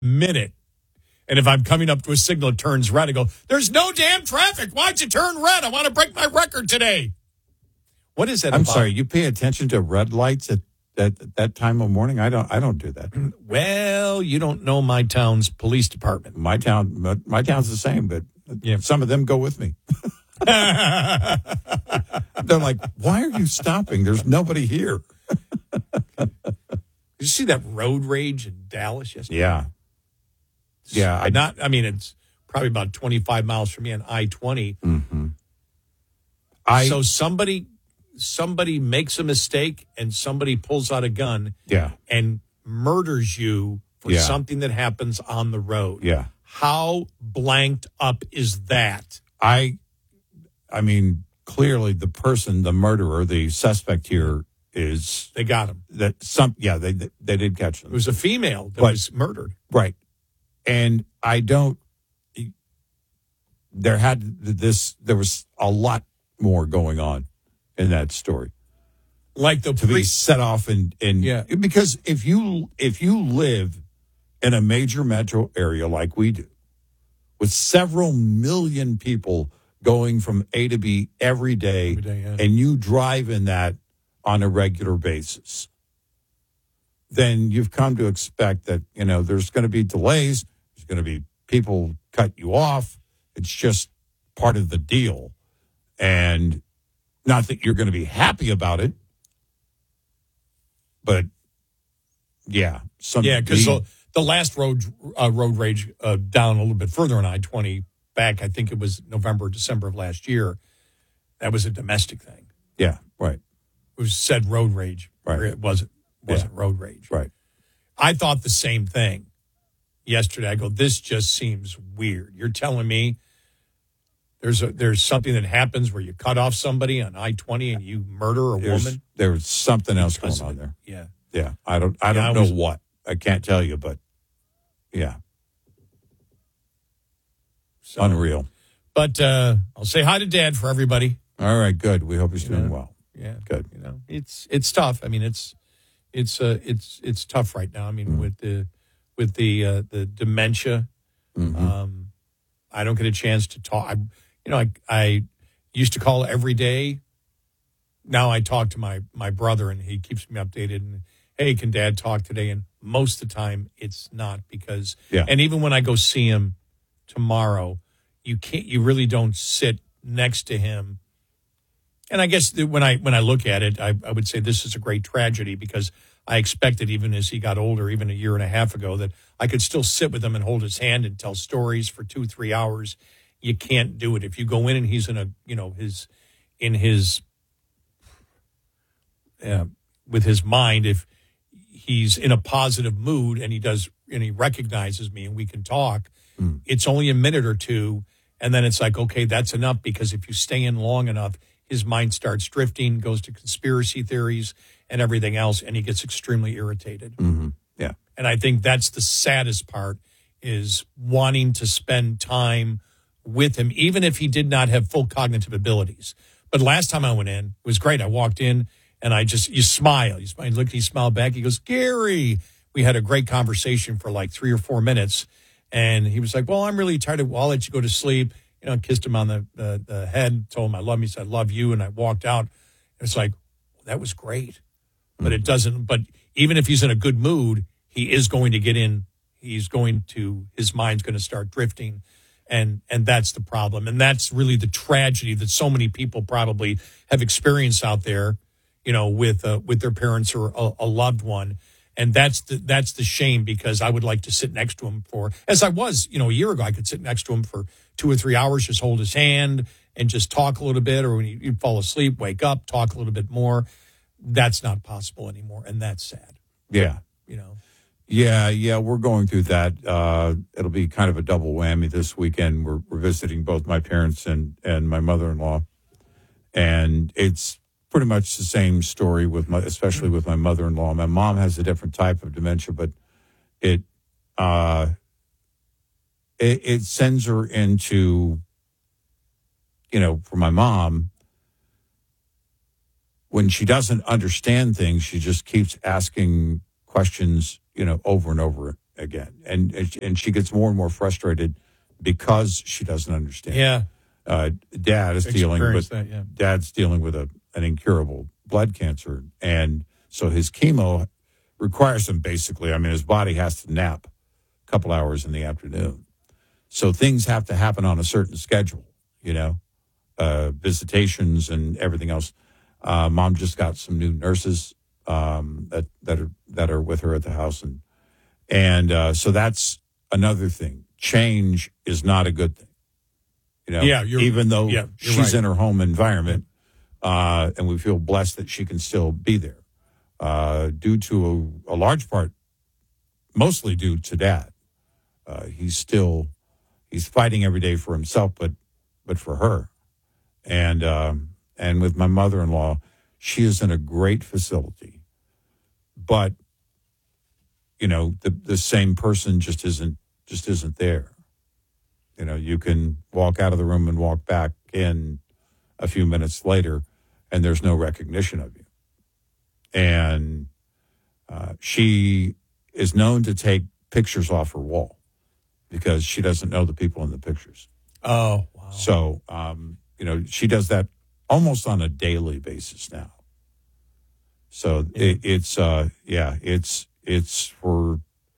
minute. And if I'm coming up to a signal, it turns red. I go, there's no damn traffic. Why'd you turn red? I want to break my record today. What is that I'm about? sorry, you pay attention to red lights at that time of morning? I don't do that. Well, you don't know my town's police department. My town's the same, but some of them go with me. They're like, why are you stopping? There's nobody here. Did you see that road rage in Dallas yesterday? Yeah. Yeah. It's probably about 25 miles from me on I-20. Mm-hmm. So somebody makes a mistake and somebody pulls out a gun and murders you for something that happens on the road. Yeah. How blanked up is that? I mean, clearly the murderer, the suspect here is... They got him. They did catch him. It was a female that was murdered. Right. And there was a lot more going on in that story. Like to be set off because if you live in a major metro area like we do, with several million people going from A to B every day and you drive in that on a regular basis, then you've come to expect that, there's going to be delays. There's going to be people cut you off. It's just part of the deal. And not that you're going to be happy about it, but because the last road rage down a little bit further on I-20 back, I think it was November, December of last year. That was a domestic thing. Yeah, right. It was said road rage. Right. It wasn't road rage. Right. I thought the same thing yesterday. I go, this just seems weird. You're telling me there's something that happens where you cut off somebody on I-20 and you murder a woman? There was something else going on there. Yeah. Yeah. I don't know what. I can't tell you, but yeah. So, unreal. But I'll say hi to Dad for everybody. All right, good. We hope he's doing well. Yeah. Good. It's tough. I mean, it's tough right now. I mean, with the dementia, I don't get a chance to talk. I used to call every day. Now I talk to my brother, and he keeps me updated. And hey, can Dad talk today? And most of the time, it's not because. Yeah. And even when I go see him tomorrow, you really don't sit next to him. And I guess that when I look at it, I would say this is a great tragedy because I expected, even as he got older, even a year and a half ago, that I could still sit with him and hold his hand and tell stories for 2-3 hours. You can't do it if you go in and he's with his mind. If he's in a positive mood and he recognizes me and we can talk, it's only a minute or two, and then it's like, okay, that's enough. Because if you stay in long enough, his mind starts drifting, goes to conspiracy theories and everything else, and he gets extremely irritated. Mm-hmm. Yeah. And I think that's the saddest part, is wanting to spend time with him, even if he did not have full cognitive abilities. But last time I went in, it was great. I walked in, and you smile. He smiled back. He goes, Gary. We had a great conversation for like 3 or 4 minutes. And he was like, well, I'm really tired. I'll let you go to sleep. Kissed him on the head, told him I love him. He said, I love you. And I walked out. It's like, well, that was great. But it doesn't, but even if he's in a good mood, he is going to get in. His mind's going to start drifting. And that's the problem. And that's really the tragedy that so many people probably have experienced out there, with their parents or a loved one. And that's the shame, because I would like to sit next to him as I was, a year ago. I could sit next to him for 2 or 3 hours, just hold his hand and just talk a little bit, or when he'd fall asleep, wake up, talk a little bit more. That's not possible anymore, and that's sad. Yeah. Yeah, we're going through that. It'll be kind of a double whammy this weekend. We're visiting both my parents and my mother-in-law, and it's pretty much the same story especially with my mother-in-law. My mom has a different type of dementia, but it sends her into, for my mom, when she doesn't understand things, she just keeps asking questions, over and over again. And she gets more and more frustrated because she doesn't understand. Yeah. Dad's dealing with an incurable blood cancer. And so his chemo requires him basically, his body has to nap a couple hours in the afternoon. So things have to happen on a certain schedule, visitations and everything else. Mom just got some new nurses that are with her at the house. And so that's another thing. Change is not a good thing. Even though she's in her home environment, and we feel blessed that she can still be there, due to a large part, mostly due to Dad. He's fighting every day for himself, but for her, and with my mother-in-law, she is in a great facility, but the same person just isn't there. You can walk out of the room and walk back in a few minutes later, and there's no recognition of you. And she is known to take pictures off her wall because she doesn't know the people in the pictures. Oh, wow. So, she does that almost on a daily basis now. So it's for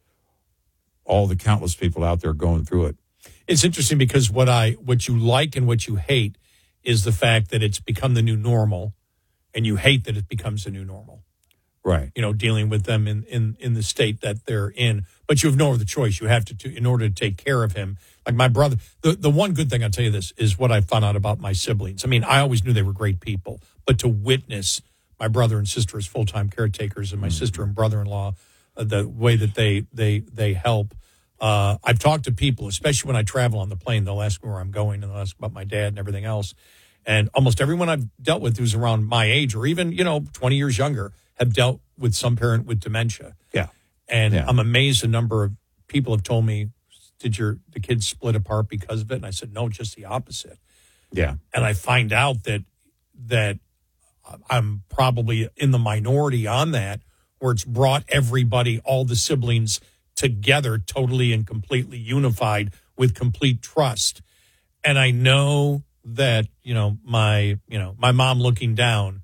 all the countless people out there going through it. It's interesting because what you like and what you hate is the fact that it's become the new normal, and you hate that it becomes the new normal. Right. Dealing with them in the state that they're in. But you have no other choice. You have to in order to take care of him. Like my brother, the one good thing I'll tell you this is what I found out about my siblings. I always knew they were great people, but to witness my brother and sister as full-time caretakers and my sister and brother-in-law, the way that they help. I've talked to people, especially when I travel on the plane, they'll ask me where I'm going and they'll ask about my dad and everything else. And almost everyone I've dealt with who's around my age or even, 20 years younger have dealt with some parent with dementia. Yeah. And I'm amazed the number of people have told me, did the kids split apart because of it? And I said, no, just the opposite. Yeah. And I find out that I'm probably in the minority on that, where it's brought everybody, all the siblings together, totally and completely unified with complete trust. And I know that, my mom looking down,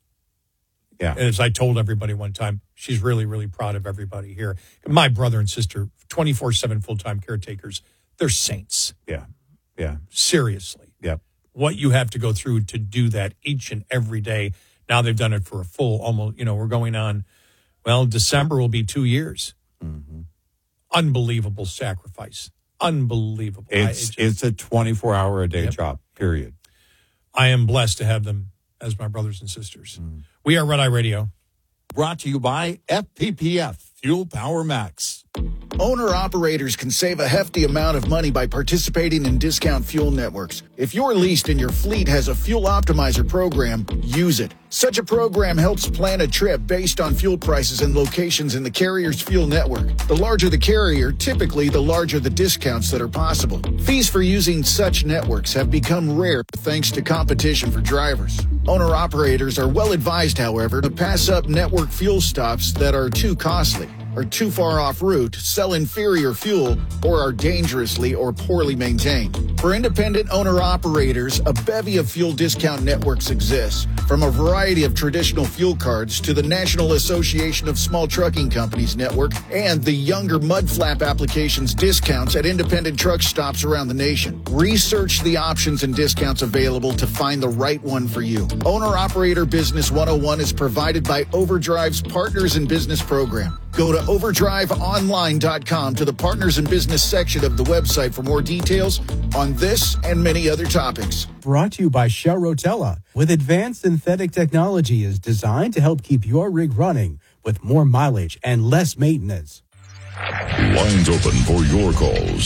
as I told everybody one time, she's really, really proud of everybody here. My brother and sister, 24/7 full-time caretakers, they're saints. Yeah. Yeah. Seriously. Yeah. What you have to go through to do that each and every day. Now they've done it for a full, almost, we're going on, December will be 2 years. Mm-hmm. Unbelievable sacrifice. Unbelievable. It's a 24-hour-a-day job, period. I am blessed to have them as my brothers and sisters. We are Red Eye Radio. Brought to you by FPPF, Fuel Power Max. Owner-operators can save a hefty amount of money by participating in discount fuel networks. If you're leased and your fleet has a fuel optimizer program, use it. Such a program helps plan a trip based on fuel prices and locations in the carrier's fuel network. The larger the carrier, typically the larger the discounts that are possible. Fees for using such networks have become rare thanks to competition for drivers. Owner-operators are well advised, however, to pass up network fuel stops that are too costly, are too far off route, sell inferior fuel, or are dangerously or poorly maintained. For independent owner-operators, a bevy of fuel discount networks exists, from a variety of traditional fuel cards to the National Association of Small Trucking Companies network and the younger mudflap applications discounts at independent truck stops around the nation. Research the options and discounts available to find the right one for you. Owner-Operator Business 101 is provided by Overdrive's Partners in Business program. Go to overdriveonline.com to the Partners in Business section of the website for more details on this and many other topics. Brought to you by Shell Rotella. With advanced synthetic technology is designed to help keep your rig running with more mileage and less maintenance. Lines open for your calls.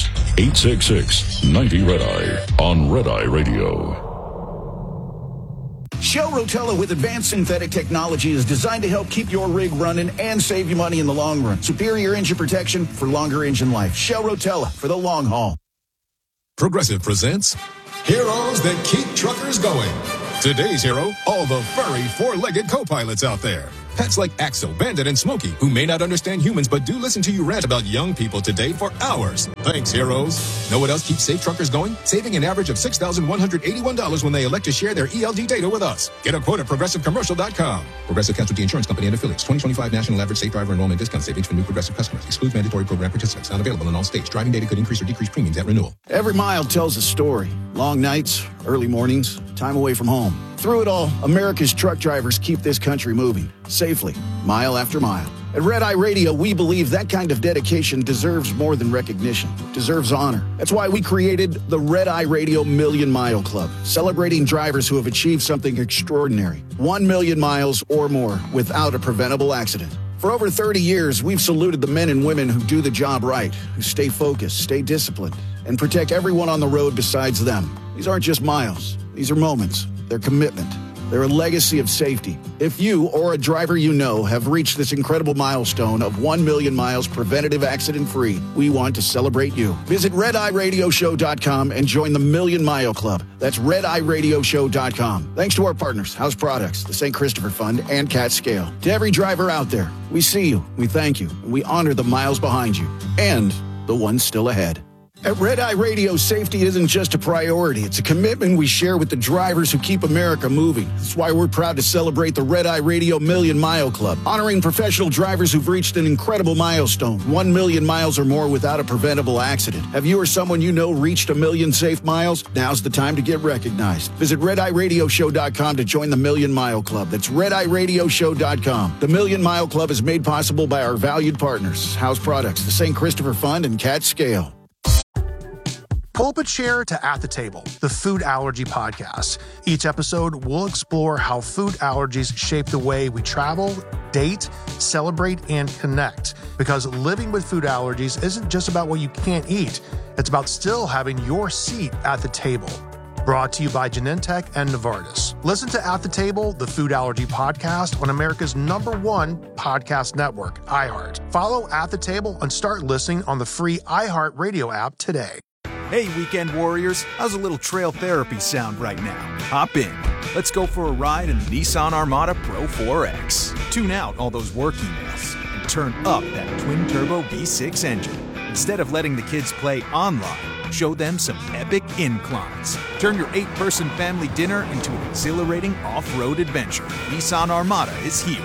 866-90-RED-EYE on Red Eye Radio. Shell Rotella with advanced synthetic technology is designed to help keep your rig running and save you money in the long run. Superior engine protection for longer engine life. Shell Rotella for the long haul. Progressive presents Heroes That Keep Truckers Going. Today's hero, all the furry four-legged co-pilots out there. Pets like Axel, Bandit, and Smokey, who may not understand humans but do listen to you rant about young people today for hours. Thanks, heroes. Know what else keeps safe truckers going? Saving an average of $6,181 when they elect to share their ELD data with us. Get a quote at ProgressiveCommercial.com. Progressive Casualty Insurance Company and Affiliates. 2025 National Average Safe Driver Enrollment Discount Savings for new Progressive customers. Excludes mandatory program participants. Not available in all states. Driving data could increase or decrease premiums at renewal. Every mile tells a story. Long nights, early mornings, time away from home. Through it all, America's truck drivers keep this country moving, safely, mile after mile. At Red Eye Radio, we believe that kind of dedication deserves more than recognition, deserves honor. That's why we created the Red Eye Radio Million Mile Club, celebrating drivers who have achieved something extraordinary, 1 million miles or more without a preventable accident. For over 30 years, we've saluted the men and women who do the job right, who stay focused, stay disciplined, and protect everyone on the road besides them. These aren't just miles. These are moments. They're commitment. They're a legacy of safety. If you or a driver you know have reached this incredible milestone of 1 million miles preventative accident-free, we want to celebrate you. Visit RedEyeRadioShow.com and join the Million Mile Club. That's RedEyeRadioShow.com. Thanks to our partners, House Products, the St. Christopher Fund, and Cat Scale. To every driver out there, we see you, we thank you, and we honor the miles behind you and the ones still ahead. At Red Eye Radio, safety isn't just a priority. It's a commitment we share with the drivers who keep America moving. That's why we're proud to celebrate the Red Eye Radio Million Mile Club, honoring professional drivers who've reached an incredible milestone, 1 million miles or more without a preventable accident. Have you or someone you know reached 1 million safe miles? Now's the time to get recognized. Visit RedEyeRadioShow.com to join the Million Mile Club. That's RedEyeRadioShow.com. The Million Mile Club is made possible by our valued partners, House Products, the St. Christopher Fund, and Cat Scale. Pull up a chair to At the Table, the food allergy podcast. Each episode, we'll explore how food allergies shape the way we travel, date, celebrate, and connect. Because living with food allergies isn't just about what you can't eat. It's about still having your seat at the table. Brought to you by Genentech and Novartis. Listen to At the Table, the food allergy podcast on America's #1 podcast network, iHeart. Follow At the Table and start listening on the free iHeart Radio app today. Hey, weekend warriors, how's a little trail therapy sound right now? Hop in. Let's go for a ride in the Nissan Armada Pro 4X. Tune out all those work emails and turn up that twin-turbo V6 engine. Instead of letting the kids play online, show them some epic inclines. Turn your 8-person family dinner into an exhilarating off-road adventure. Nissan Armada is here.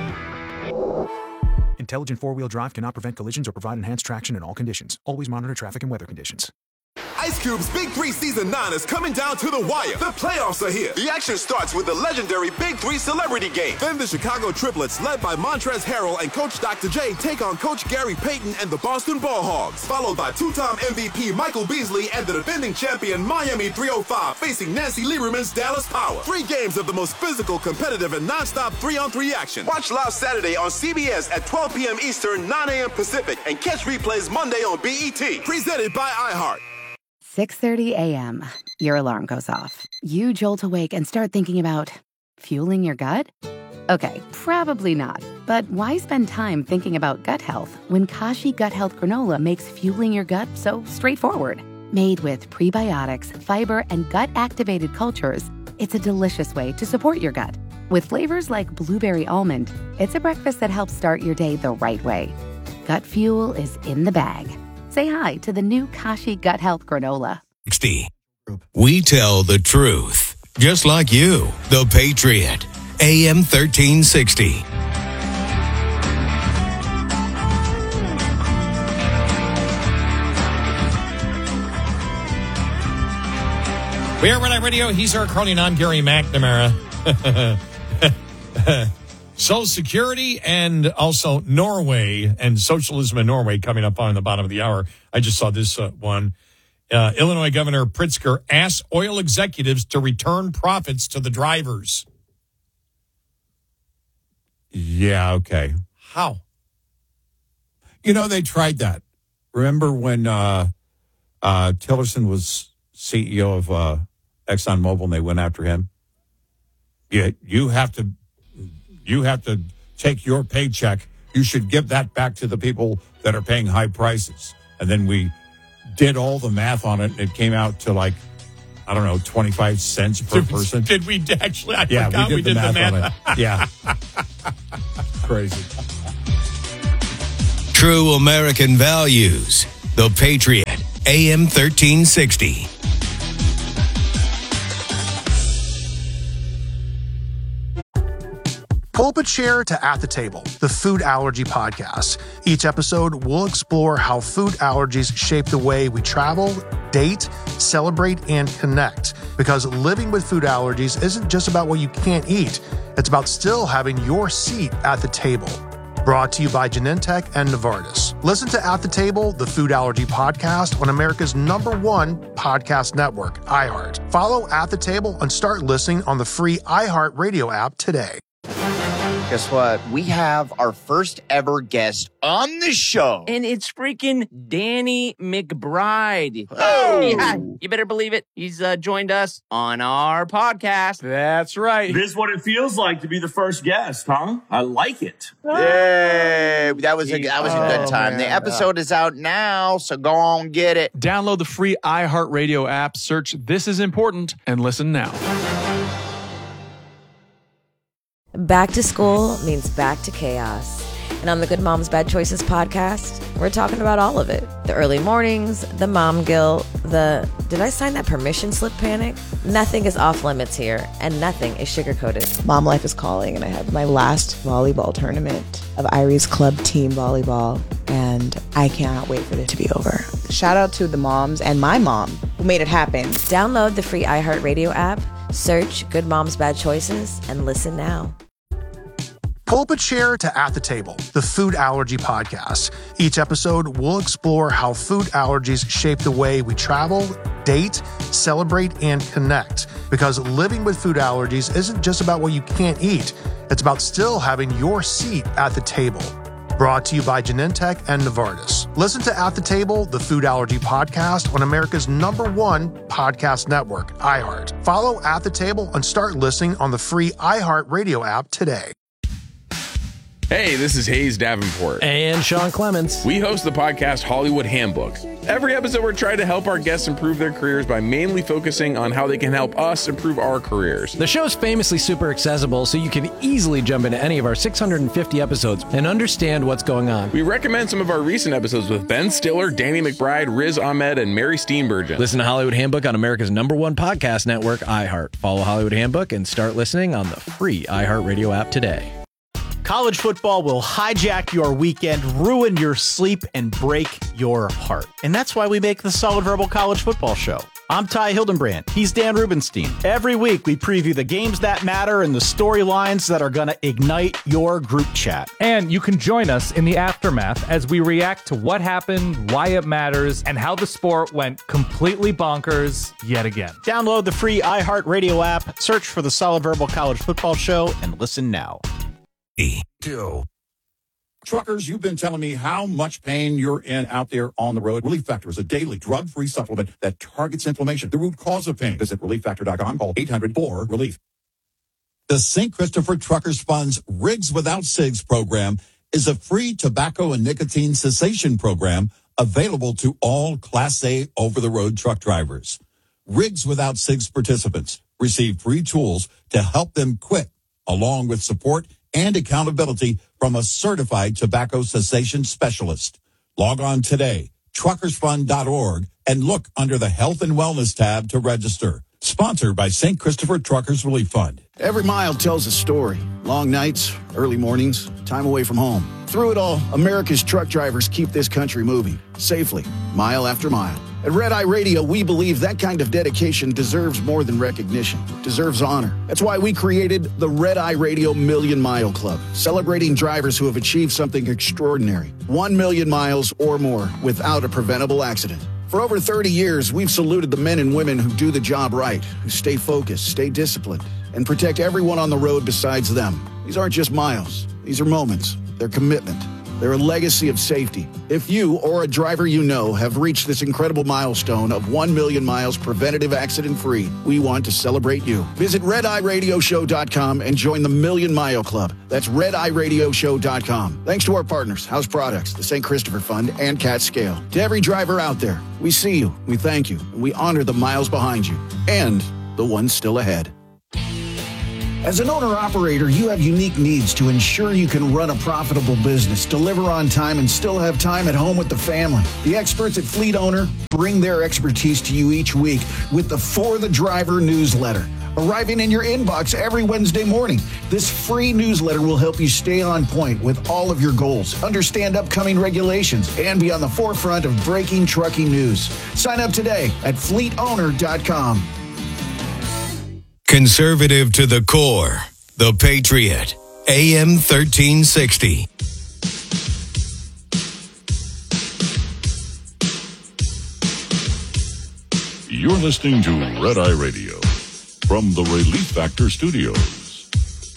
Intelligent four-wheel drive cannot prevent collisions or provide enhanced traction in all conditions. Always monitor traffic and weather conditions. Ice Cube's Big 3 Season 9 is coming down to the wire. The playoffs are here. The action starts with the legendary Big 3 Celebrity Game. Then the Chicago Triplets, led by Montrezl Harrell and Coach Dr. J, take on Coach Gary Payton and the Boston Ball Hogs. Followed by two-time MVP Michael Beasley and the defending champion Miami 305 facing Nancy Lieberman's Dallas Power. 3 games of the most physical, competitive, and non-stop 3-on-3 action. Watch live Saturday on CBS at 12 p.m. Eastern, 9 a.m. Pacific, and catch replays Monday on BET. Presented by iHeart. 6:30 a.m. Your alarm goes off. You jolt awake and start thinking about fueling your gut? Okay, probably not. But why spend time thinking about gut health when Kashi Gut Health Granola makes fueling your gut so straightforward? Made with prebiotics, fiber, and gut-activated cultures, it's a delicious way to support your gut. With flavors like blueberry almond, it's a breakfast that helps start your day the right way. Gut fuel is in the bag. Say hi to the new Kashi Gut Health Granola. 60. We tell the truth. Just like you, the Patriot. AM 1360. We are Red Eye Radio. He's Eric Carney, and I'm Gary McNamara. Social Security and also Norway and socialism in Norway coming up on the bottom of the hour. I just saw this one. Illinois Governor Pritzker asks oil executives to return profits to the drivers. Yeah, okay. How? You know, they tried that. Remember when Tillerson was CEO of ExxonMobil and they went after him? Yeah, you have to take your paycheck. You should give that back to the people that are paying high prices. And then we did all the math on it, and it came out to 25 cents per person. Did we actually? I forgot we did the math. On it. Yeah. crazy. True American values. The Patriot. AM 1360. Pull up a chair to At the Table, the food allergy podcast. Each episode, we'll explore how food allergies shape the way we travel, date, celebrate, and connect. Because living with food allergies isn't just about what you can't eat. It's about still having your seat at the table. Brought to you by Genentech and Novartis. Listen to At the Table, the food allergy podcast on America's #1 podcast network, iHeart. Follow At the Table and start listening on the free iHeart Radio app today. Guess what? We have our first ever guest on the show. And it's freaking Danny McBride. Oh! Yeah, you better believe it. He's joined us on our podcast. That's right. This is what it feels like to be the first guest, huh? I like it. Yay! That was a good time. Man, the episode is out now, so go on, get it. Download the free iHeartRadio app, search This Is Important, and listen now. Back to school means back to chaos. And on the Good Moms Bad Choices podcast, we're talking about all of it. The early mornings, the mom guilt, the did I sign that permission slip panic? Nothing is off limits here, and nothing is sugar-coated. Mom life is calling, and I have my last volleyball tournament of Irie's club team volleyball, and I cannot wait for it to be over. Shout out to the moms and my mom who made it happen. Download the free iHeartRadio app, search Good Moms Bad Choices, and listen now. Pull up a chair to At the Table, the food allergy podcast. Each episode, we'll explore how food allergies shape the way we travel, date, celebrate, and connect. Because living with food allergies isn't just about what you can't eat. It's about still having your seat at the table. Brought to you by Genentech and Novartis. Listen to At the Table, the food allergy podcast on America's #1 podcast network, iHeart. Follow At the Table and start listening on the free iHeart Radio app today. Hey, this is Hayes Davenport. And Sean Clements. We host the podcast Hollywood Handbook. Every episode, we're trying to help our guests improve their careers by mainly focusing on how they can help us improve our careers. The show's famously super accessible, so you can easily jump into any of our 650 episodes and understand what's going on. We recommend some of our recent episodes with Ben Stiller, Danny McBride, Riz Ahmed, and Mary Steenburgen. Listen to Hollywood Handbook on America's #1 podcast network, iHeart. Follow Hollywood Handbook and start listening on the free iHeart Radio app today. College football will hijack your weekend, ruin your sleep, and break your heart. And that's why we make the Solid Verbal College Football Show. I'm Ty Hildenbrand. He's Dan Rubenstein. Every week, we preview the games that matter and the storylines that are going to ignite your group chat. And you can join us in the aftermath as we react to what happened, why it matters, and how the sport went completely bonkers yet again. Download the free iHeartRadio app, search for the Solid Verbal College Football Show, and listen now. Truckers, you've been telling me how much pain you're in out there on the road. Relief Factor is a daily drug-free supplement that targets inflammation, the root cause of pain. Visit ReliefFactor.com. Call 800-4-RELIEF. The St. Christopher Truckers Fund's Rigs Without Cigs program is a free tobacco and nicotine cessation program available to all Class A over-the-road truck drivers. Rigs Without Cigs participants receive free tools to help them quit, along with support and accountability from a certified tobacco cessation specialist. Log on today, truckersfund.org, and look under the Health and Wellness tab to register. Sponsored by St. Christopher Truckers Relief Fund. Every mile tells a story. Long nights, early mornings, time away from home. Through it all, America's truck drivers keep this country moving, safely, mile after mile. At Red Eye Radio, we believe that kind of dedication deserves more than recognition. It deserves honor. That's why we created the Red Eye Radio Million Mile Club, celebrating drivers who have achieved something extraordinary. 1 million miles or more without a preventable accident. For over 30 years, we've saluted the men and women who do the job right, who stay focused, stay disciplined, and protect everyone on the road besides them. These aren't just miles. These are moments. They're commitment. They're a legacy of safety. If you or a driver you know have reached this incredible milestone of 1 million miles preventative accident-free, we want to celebrate you. Visit RedEyeRadioShow.com and join the Million Mile Club. That's RedEyeRadioShow.com. Thanks to our partners, House Products, the St. Christopher Fund, and Cat Scale. To every driver out there, we see you, we thank you, and we honor the miles behind you and the ones still ahead. As an owner-operator, you have unique needs to ensure you can run a profitable business, deliver on time, and still have time at home with the family. The experts at Fleet Owner bring their expertise to you each week with the For the Driver newsletter, arriving in your inbox every Wednesday morning. This free newsletter will help you stay on point with all of your goals, understand upcoming regulations, and be on the forefront of breaking trucking news. Sign up today at fleetowner.com. Conservative to the core. The Patriot. AM 1360. You're listening to Red Eye Radio from the Relief Factor Studios.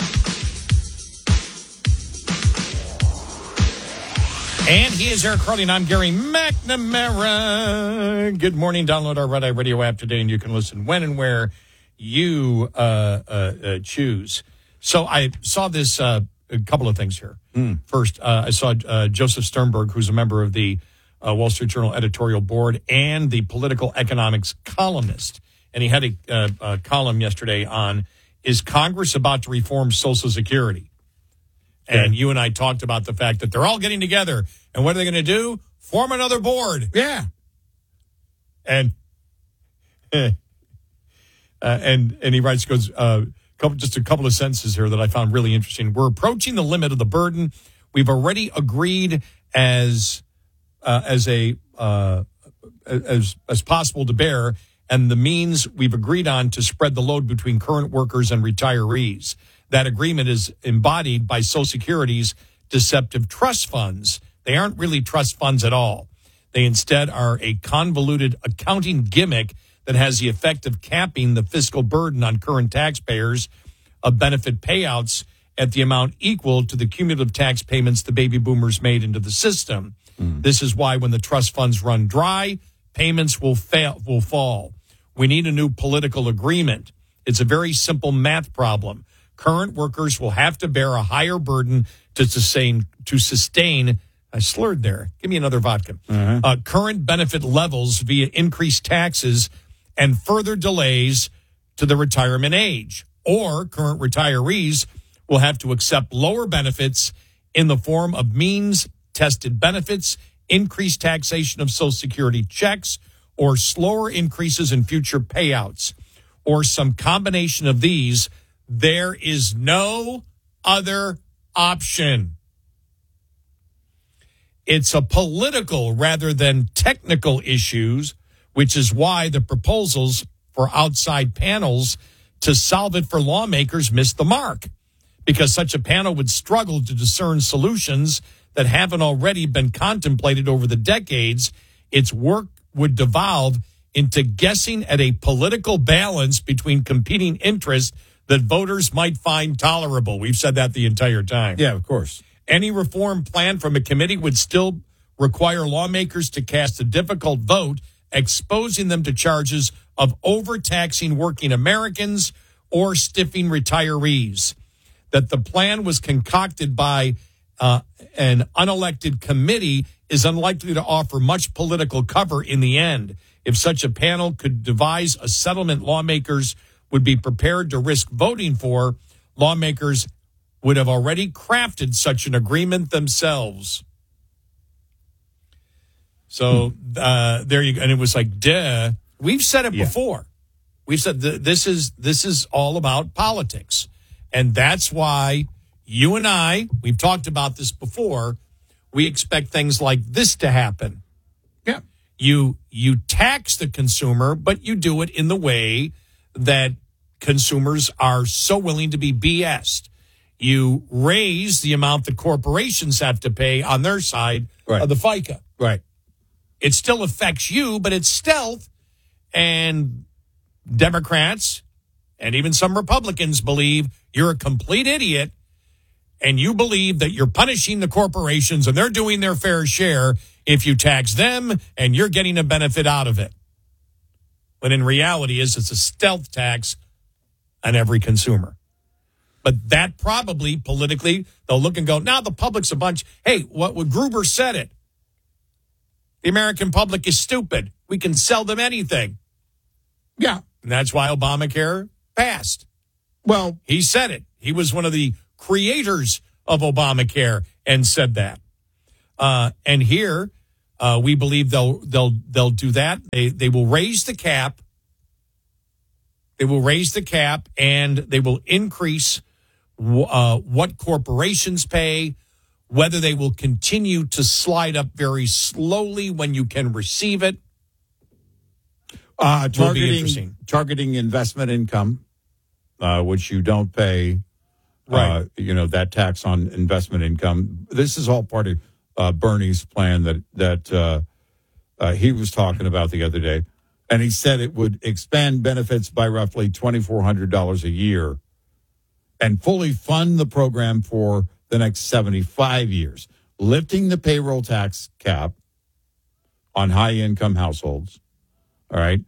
And he is Eric Carly, and I'm Gary McNamara. Good morning. Download our Red Eye Radio app today, and you can listen when and where you choose. So I saw this, a couple of things here. First, I saw Joseph Sternberg, who's a member of the Wall Street Journal editorial board and the political economics columnist. And he had a column yesterday on, is Congress about to reform Social Security? And you and I talked about the fact that they're all getting together. And what are they going to do? Form another board. Yeah. And he writes, just a couple of sentences here that I found really interesting. We're approaching the limit of the burden. We've already agreed as possible to bear, and the means we've agreed on to spread the load between current workers and retirees. That agreement is embodied by Social Security's deceptive trust funds. They aren't really trust funds at all. They instead are a convoluted accounting gimmick that has the effect of capping the fiscal burden on current taxpayers of benefit payouts at the amount equal to the cumulative tax payments the baby boomers made into the system. This is why when the trust funds run dry, payments will fall. We need a new political agreement. It's a very simple math problem. Current workers will have to bear a higher burden to sustain. I slurred there. Give me another vodka. Current benefit levels via increased taxes and further delays to the retirement age. Or current retirees will have to accept lower benefits in the form of means-tested benefits, increased taxation of Social Security checks, or slower increases in future payouts, or some combination of these. There is no other option. It's a political rather than technical issues, which is why the proposals for outside panels to solve it for lawmakers missed the mark, because such a panel would struggle to discern solutions that haven't already been contemplated over the decades. Its work would devolve into guessing at a political balance between competing interests that voters might find tolerable. We've said that the entire time. Yeah, of course. Any reform plan from a committee would still require lawmakers to cast a difficult vote, exposing them to charges of overtaxing working Americans or stiffing retirees. That the plan was concocted by an unelected committee is unlikely to offer much political cover in the end. If such a panel could devise a settlement lawmakers would be prepared to risk voting for, lawmakers would have already crafted such an agreement themselves. So there you go. And it was like, duh. We've said it before. We've said this is all about politics. And that's why you and I, we've talked about this before, we expect things like this to happen. Yeah. You tax the consumer, but you do it in the way that consumers are so willing to be BS'd. You raise the amount that corporations have to pay on their side of the FICA. Right. It still affects you, but it's stealth. And Democrats and even some Republicans believe you're a complete idiot, and you believe that you're punishing the corporations and they're doing their fair share if you tax them and you're getting a benefit out of it. When in reality it's a stealth tax on every consumer. But that probably politically, they'll look and go, now the public's a bunch. Hey, what Gruber said it. The American public is stupid. We can sell them anything. Yeah. And that's why Obamacare passed. Well, he said it. He was one of the creators of Obamacare and said that. And here, we believe they'll do that. They will raise the cap. They will raise the cap, and they will increase what corporations pay, whether they will continue to slide up very slowly when you can receive it. Targeting investment income, which you don't pay, right? That tax on investment income. This is all part of Bernie's plan that he was talking about the other day. And he said it would expand benefits by roughly $2,400 a year and fully fund the program for the next 75 years, lifting the payroll tax cap on high-income households. All right.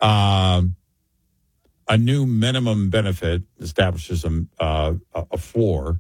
A new minimum benefit establishes a floor,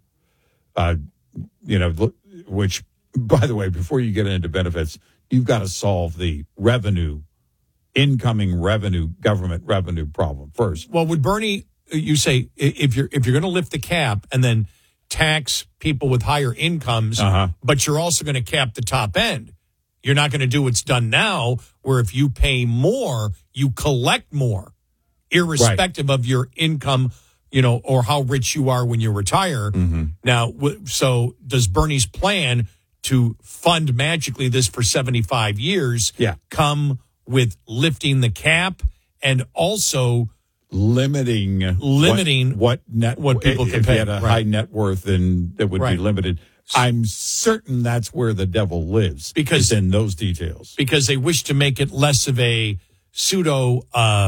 which, by the way, before you get into benefits, you've got to solve the incoming government revenue problem first. Well, would Bernie, you say, if you're going to lift the cap and then tax people with higher incomes, but you're also going to cap the top end, you're not going to do what's done now, where if you pay more, you collect more, irrespective of your income, or how rich you are when you retire. Now, so does Bernie's plan to fund magically this for 75 years come with lifting the cap and also limiting what people can if pay? you had a high net worth, then it would be limited. I'm certain that's where the devil lives, because in those details. Because they wish to make it less of a pseudo,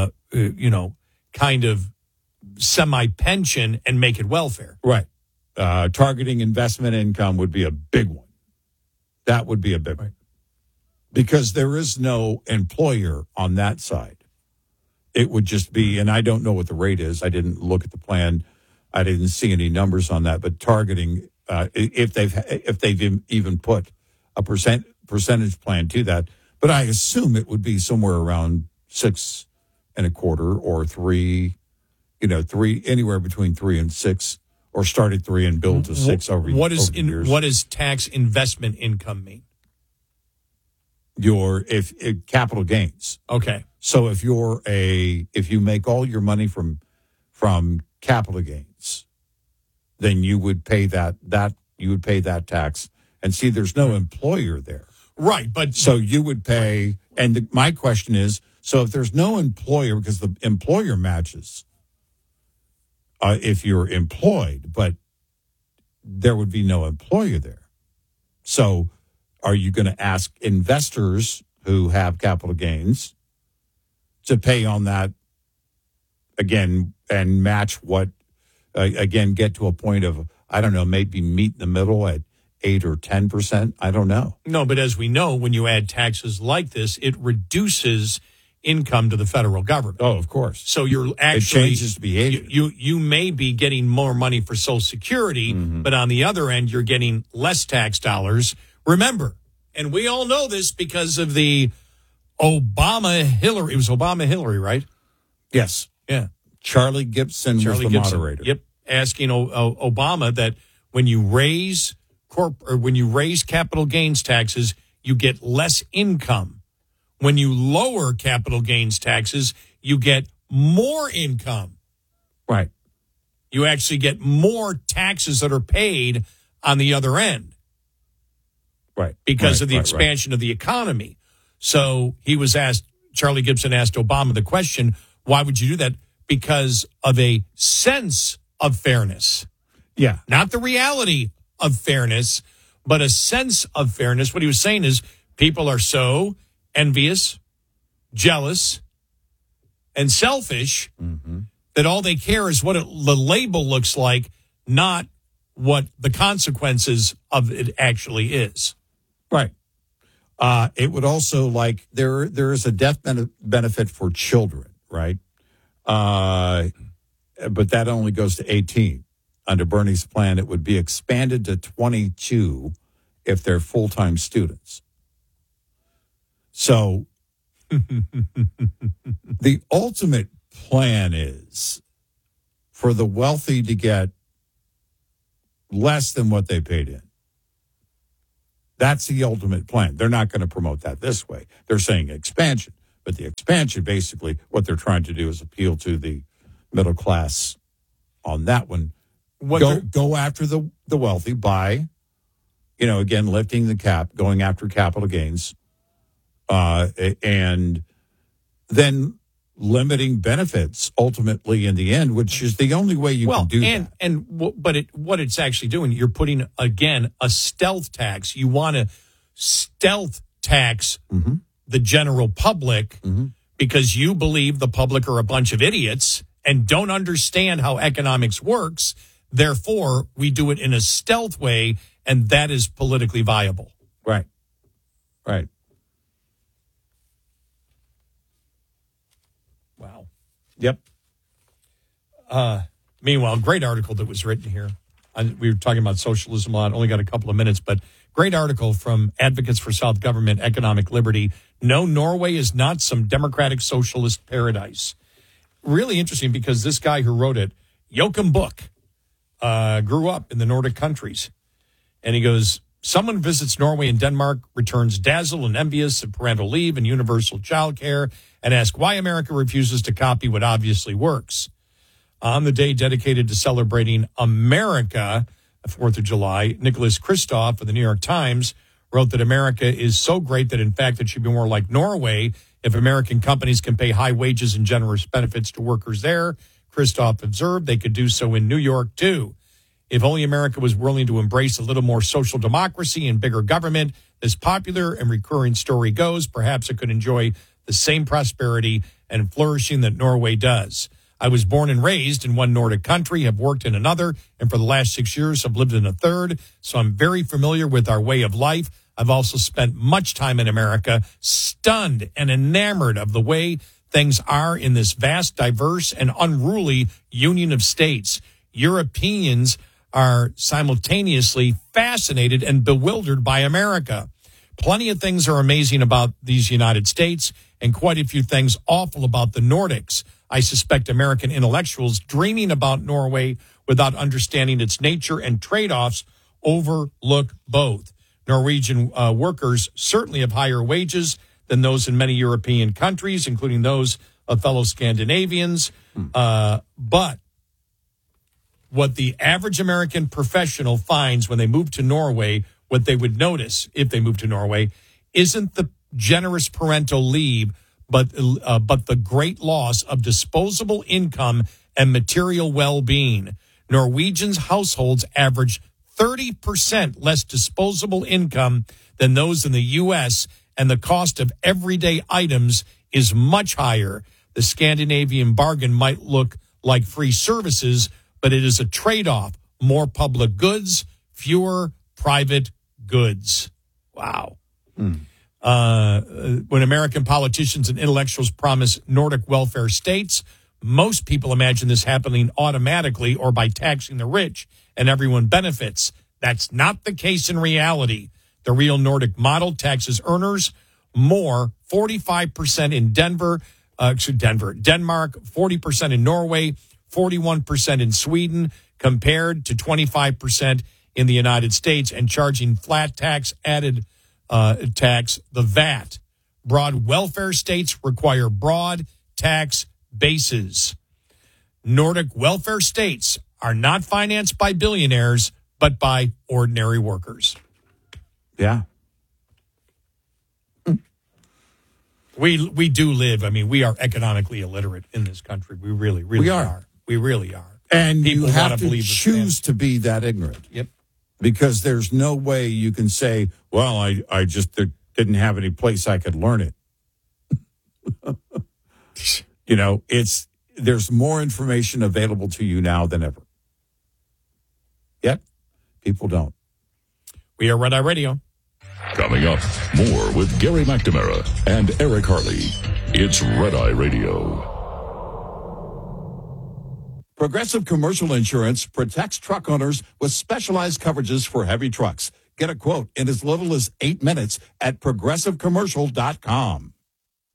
kind of semi-pension and make it welfare. Right. Targeting investment income would be a big one. That would be a big one. Because there is no employer on that side. It would just be, and I don't know what the rate is. I didn't look at the plan. I didn't see any numbers on that. But targeting, if they've even put a percentage plan to that, but I assume it would be somewhere around 6.25% or 3, 3, anywhere between 3 and 6, or start at 3 and build to 6 over years. What does tax investment income mean? If capital gains. Okay. So if you make all your money from capital gains, then you would pay that tax. And see, there's no employer there. Right, but so you would pay. And my question is, so if there's no employer, because the employer matches if you're employed, but there would be no employer there. So are you going to ask investors who have capital gains to pay on that again and match what, again, get to a point of, I don't know, maybe meet in the middle at 8 or 10%? I don't know. No, but as we know, when you add taxes like this, it reduces income to the federal government. Oh, of course. So you're actually, it changes behavior. You may be getting more money for Social Security, but on the other end, you're getting less tax dollars. Remember, and we all know this because of the Obama-Hillary. It was Obama-Hillary, right? Yes. Yeah. Charlie Gibson was the moderator. Yep. Asking Obama that when you raise capital gains taxes, you get less income. When you lower capital gains taxes, you get more income. Right. You actually get more taxes that are paid on the other end. Right. Because of the expansion of the economy. So Charlie Gibson asked Obama the question, why would you do that? Because of a sense of fairness. Yeah. Not the reality of fairness, but a sense of fairness. What he was saying is people are so envious, jealous, and selfish that all they care is what the label looks like, not what the consequences of it actually is. Right. It would also, like, there is a death benefit for children, right? But that only goes to 18. Under Bernie's plan, it would be expanded to 22 if they're full-time students. So the ultimate plan is for the wealthy to get less than what they paid in. That's the ultimate plan. They're not going to promote that this way. They're saying expansion. But the expansion, basically, what they're trying to do is appeal to the middle class on that one. Go after the wealthy by, again, lifting the cap, going after capital gains, and then limiting benefits ultimately in the end, which is the only way you can do that. What it's actually doing, you're putting, again, a stealth tax. You want to stealth tax the general public because you believe the public are a bunch of idiots and don't understand how economics works. Therefore, we do it in a stealth way, and that is politically viable. Right. Wow. Yep. Meanwhile, great article that was written here. We were talking about socialism a lot. Only got a couple of minutes, but great article from Advocates for South Government Economic Liberty. No, Norway is not some democratic socialist paradise. Really interesting because this guy who wrote it, Joachim Book, grew up in the Nordic countries. And he goes, someone visits Norway and Denmark, returns dazzled and envious of parental leave and universal child care, and asks why America refuses to copy what obviously works. On the day dedicated to celebrating America, the 4th of July, Nicholas Kristof of the New York Times wrote that America is so great that, in fact, it should be more like Norway if American companies can pay high wages and generous benefits to workers there. Kristof observed they could do so in New York, too. If only America was willing to embrace a little more social democracy and bigger government, this popular and recurring story goes, perhaps it could enjoy the same prosperity and flourishing that Norway does. I was born and raised in one Nordic country, have worked in another, and for the last 6 years have lived in a third, so I'm very familiar with our way of life. I've also spent much time in America, stunned and enamored of the way things are in this vast, diverse, and unruly union of states. Europeans are simultaneously fascinated and bewildered by America. Plenty of things are amazing about these United States and quite a few things awful about the Nordics. I suspect American intellectuals dreaming about Norway without understanding its nature and trade-offs overlook both. Norwegian workers certainly have higher wages than those in many European countries, including those of fellow Scandinavians. But what the average American professional finds when they move to Norway, what they would notice if they move to Norway, isn't the generous parental leave, but the great loss of disposable income and material well-being. Norwegians' households average 30% less disposable income than those in the U.S., and the cost of everyday items is much higher. The Scandinavian bargain might look like free services, but it is a trade-off. More public goods, fewer private goods. Wow. When American politicians and intellectuals promise Nordic welfare states, most people imagine this happening automatically or by taxing the rich and everyone benefits. That's not the case in reality. The real Nordic model taxes earners more, 45% in Denmark, 40% in Norway, 41% in Sweden, compared to 25% in the United States, and charging flat tax, added tax, the VAT. Broad welfare states require broad tax bases. Nordic welfare states are not financed by billionaires, but by ordinary workers. Yeah. We do live, we are economically illiterate in this country. We really are. We really are. And people you have to believe choose to be that ignorant. Yep. Because there's no way you can say, well, I just didn't have any place I could learn it. There's more information available to you now than ever. Yet, people don't. We are Red Eye Radio. Coming up, more with Gary McNamara and Eric Harley. It's Red Eye Radio. Progressive Commercial Insurance protects truck owners with specialized coverages for heavy trucks. Get a quote in as little as 8 minutes at progressivecommercial.com.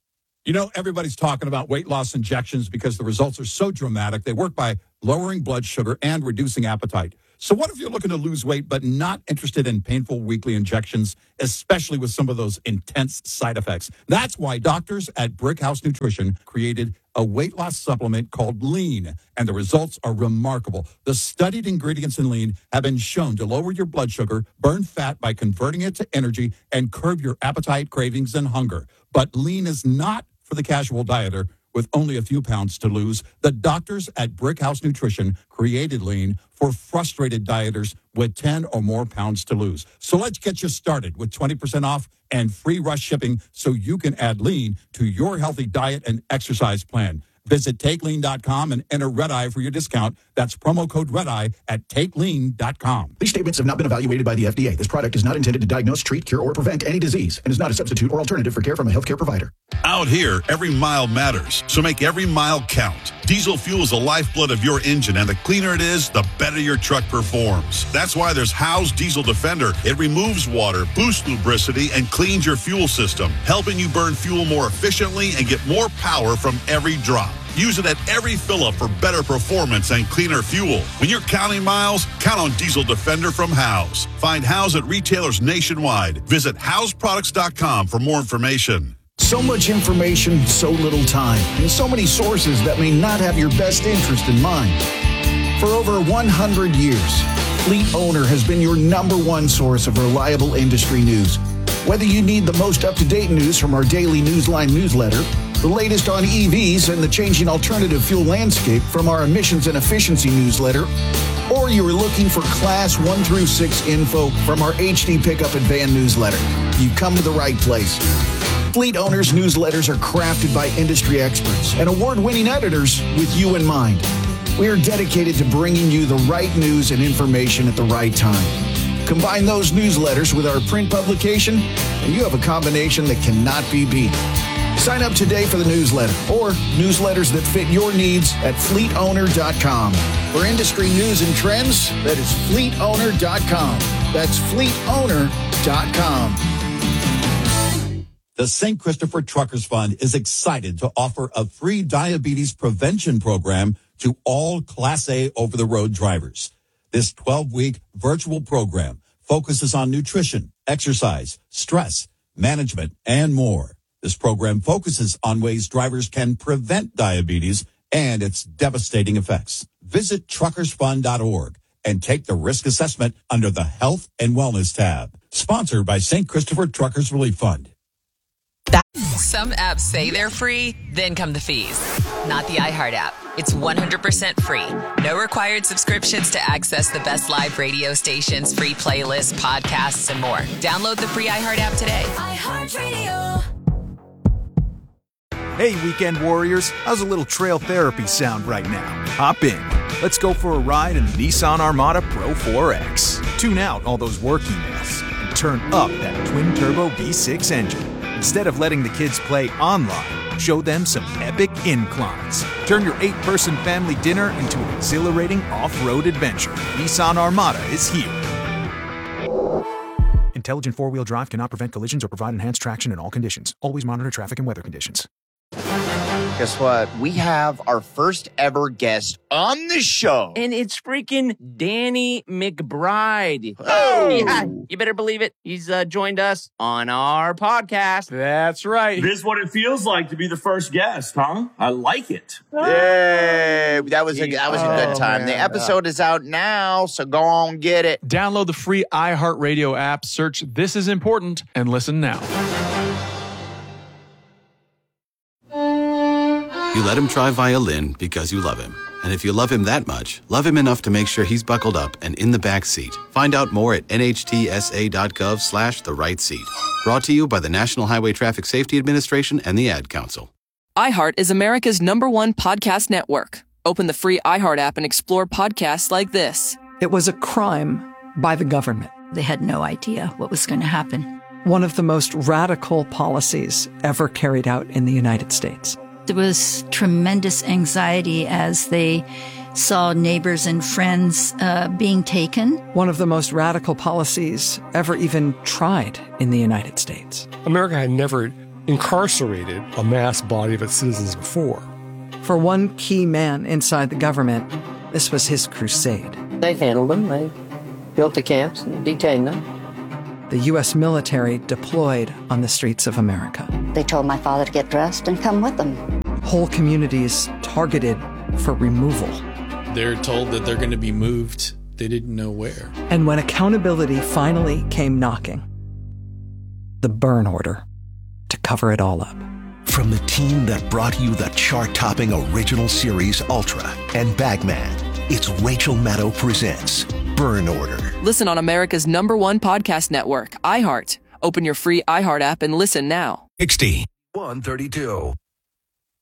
You know, everybody's talking about weight loss injections because the results are so dramatic. They work by lowering blood sugar and reducing appetite. So what if you're looking to lose weight but not interested in painful weekly injections, especially with some of those intense side effects? That's why doctors at Brickhouse Nutrition created a weight loss supplement called Lean, and the results are remarkable. The studied ingredients in Lean have been shown to lower your blood sugar, burn fat by converting it to energy, and curb your appetite, cravings, and hunger. But Lean is not for the casual dieter with only a few pounds to lose. The doctors at Brickhouse Nutrition created Lean for frustrated dieters with 10 or more pounds to lose. So let's get you started with 20% off and free rush shipping so you can add Lean to your healthy diet and exercise plan. Visit TakeLean.com and enter RedEye for your discount. That's promo code RedEye at TakeLean.com. These statements have not been evaluated by the FDA. This product is not intended to diagnose, treat, cure, or prevent any disease and is not a substitute or alternative for care from a healthcare provider. Out here, every mile matters, so make every mile count. Diesel fuel is the lifeblood of your engine, and the cleaner it is, the better your truck performs. That's why there's Howe's Diesel Defender. It removes water, boosts lubricity, and cleans your fuel system, helping you burn fuel more efficiently and get more power from every drop. Use it at every fill-up for better performance and cleaner fuel. When you're counting miles, count on Diesel Defender from Howe's. Find Howe's at retailers nationwide. Visit Howe'sProducts.com for more information. So much information, so little time, and so many sources that may not have your best interest in mind. For over 100 years, Fleet Owner has been your number one source of reliable industry news. Whether you need the most up-to-date news from our daily Newsline newsletter, the latest on EVs and the changing alternative fuel landscape from our emissions and efficiency newsletter, or you are looking for Class 1 through 6 info from our HD Pickup and Van newsletter, you've come to the right place. Fleet Owners newsletters are crafted by industry experts and award-winning editors with you in mind. We are dedicated to bringing you the right news and information at the right time. Combine those newsletters with our print publication, and you have a combination that cannot be beat. Sign up today for the newsletter or newsletters that fit your needs at fleetowner.com. For industry news and trends, that is fleetowner.com. That's fleetowner.com. The St. Christopher Truckers Fund is excited to offer a free diabetes prevention program to all Class A over-the-road drivers. This 12-week virtual program focuses on nutrition, exercise, stress, management, and more. This program focuses on ways drivers can prevent diabetes and its devastating effects. Visit truckersfund.org and take the risk assessment under the Health and Wellness tab. Sponsored by St. Christopher Truckers Relief Fund. Some apps say they're free, then come the fees. Not the iHeart app. It's 100% free. No required subscriptions to access the best live radio stations, free playlists, podcasts, and more. Download the free iHeart app today. iHeartRadio. Hey, weekend warriors. How's a little trail therapy sound right now? Hop in. Let's go for a ride in the Nissan Armada Pro 4X. Tune out all those work emails and turn up that twin-turbo V6 engine. Instead of letting the kids play online, show them some epic inclines. Turn your 8-person family dinner into an exhilarating off-road adventure. Nissan Armada is here. Intelligent four-wheel drive cannot prevent collisions or provide enhanced traction in all conditions. Always monitor traffic and weather conditions. Guess what? We have our first ever guest on the show. And it's freaking Danny McBride. Oh! Yeah, you better believe it. He's joined us on our podcast. That's right. This is what it feels like to be the first guest, huh? I like it. Yay! That was a good time. Man. The episode is out now, so go on, get it. Download the free iHeartRadio app, search This Is Important, and listen now. You let him try violin because you love him. And if you love him that much, love him enough to make sure he's buckled up and in the back seat. Find out more at nhtsa.gov/the-right-seat. Brought to you by the National Highway Traffic Safety Administration and the Ad Council. iHeart is America's #1 podcast network. Open the free iHeart app and explore podcasts like this. It was a crime by the government. They had no idea what was going to happen. One of the most radical policies ever carried out in the United States. There was tremendous anxiety as they saw neighbors and friends being taken. One of the most radical policies ever even tried in the United States. America had never incarcerated a mass body of its citizens before. For one key man inside the government, this was his crusade. They handled them. They built the camps and detained them. The U.S. military deployed on the streets of America. They told my father to get dressed and come with them. Whole communities targeted for removal. They're told that they're going to be moved. They didn't know where. And when accountability finally came knocking, the burn order to cover it all up. From the team that brought you the chart-topping original series Ultra and Bagman, it's Rachel Maddow presents Burn Order. Listen on America's #1 podcast network, iHeart. Open your free iHeart app and listen now. 60. 132.